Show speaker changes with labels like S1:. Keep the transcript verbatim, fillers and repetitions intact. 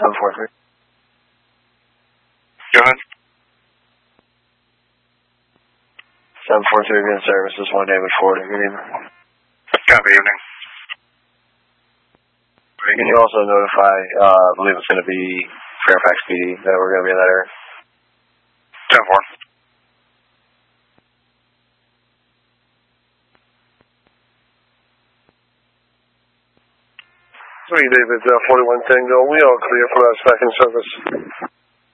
S1: seven four three.
S2: Go ahead.
S1: seven four three, good service. This is one David Ford. Good evening.
S2: Copy, evening.
S1: Can you also notify, uh, I believe it's going to be Fairfax P D that we're going to be in that area?
S2: ten four.
S3: Three David, uh, forty-one Tango. We all clear for our second service.